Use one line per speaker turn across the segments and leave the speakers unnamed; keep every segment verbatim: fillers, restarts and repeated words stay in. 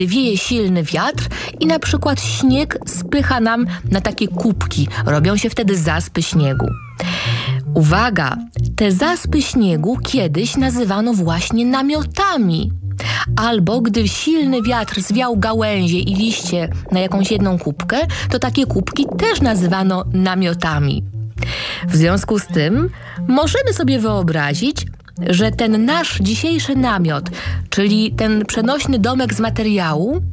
wieje silny wiatr i na przykład śnieg spycha nam na takie kubki. Robią się wtedy zaspy śniegu. Uwaga! Te zaspy śniegu kiedyś nazywano właśnie namiotami. Albo gdy silny wiatr zwiał gałęzie i liście na jakąś jedną kubkę, to takie kubki też nazywano namiotami. W związku z tym możemy sobie wyobrazić, że ten nasz dzisiejszy namiot, czyli ten przenośny domek z materiału,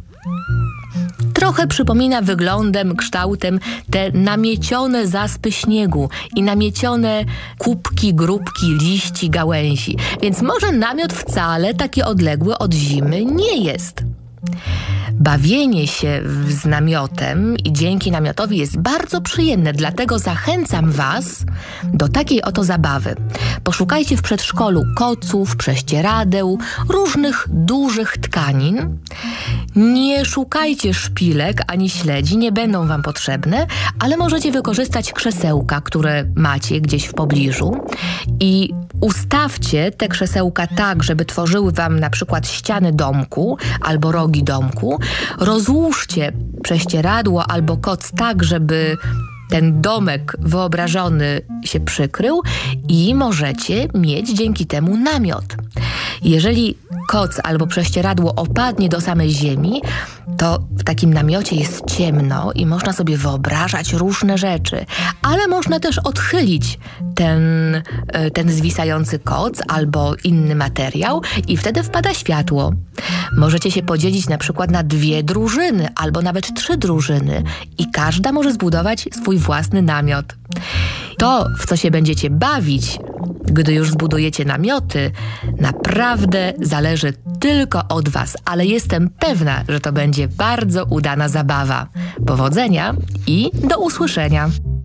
trochę przypomina wyglądem, kształtem te namiecione zaspy śniegu i namiecione kubki, grupki, liści, gałęzi. Więc może namiot wcale taki odległy od zimy nie jest. Bawienie się z namiotem i dzięki namiotowi jest bardzo przyjemne, dlatego zachęcam Was do takiej oto zabawy. Poszukajcie w przedszkolu koców, prześcieradeł, różnych dużych tkanin. Nie szukajcie szpilek ani śledzi, nie będą Wam potrzebne, ale możecie wykorzystać krzesełka, które macie gdzieś w pobliżu i ustawcie te krzesełka tak, żeby tworzyły Wam na przykład ściany domku albo rogi domku. Rozłóżcie prześcieradło albo koc tak, żeby ten domek wyobrażony się przykrył i możecie mieć dzięki temu namiot. Jeżeli koc albo prześcieradło opadnie do samej ziemi, to w takim namiocie jest ciemno i można sobie wyobrażać różne rzeczy, ale można też odchylić ten, ten zwisający koc albo inny materiał i wtedy wpada światło. Możecie się podzielić na przykład na dwie drużyny albo nawet trzy drużyny i każda może zbudować swój własny namiot. To, w co się będziecie bawić, gdy już zbudujecie namioty, naprawdę zależy tylko od Was, ale jestem pewna, że to będzie bardzo udana zabawa. Powodzenia i do usłyszenia!